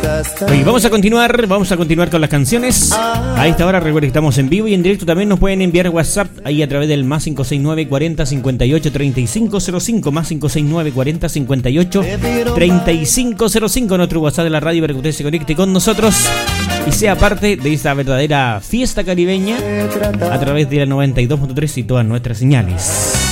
Oye, vamos a continuar con las canciones. A esta hora recuerden que estamos en vivo y en directo. También nos pueden enviar WhatsApp ahí a través del más 569 40 58 3505, más 569 40 58 3505, nuestro WhatsApp de la radio, para que usted se conecte con nosotros y sea parte de esta verdadera fiesta caribeña a través de la 92.3 y todas nuestras señales.